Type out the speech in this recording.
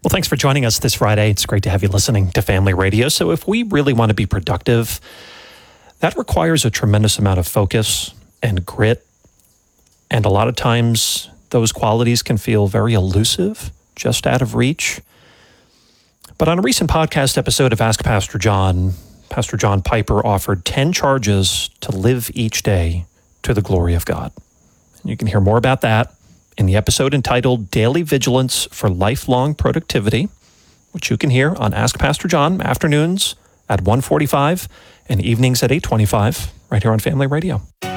Well, thanks for joining us this Friday. It's great to have you listening to Family Radio. So if we really want to be productive, that requires a tremendous amount of focus and grit. And a lot of times those qualities can feel very elusive, just out of reach. But on a recent podcast episode of Ask Pastor John Piper offered 10 charges to live each day to the glory of God. And you can hear more about that in the episode entitled Daily Vigilance for Lifelong Productivity, which you can hear on Ask Pastor John afternoons at 1:45 and evenings at 8:25 right here on Family Radio.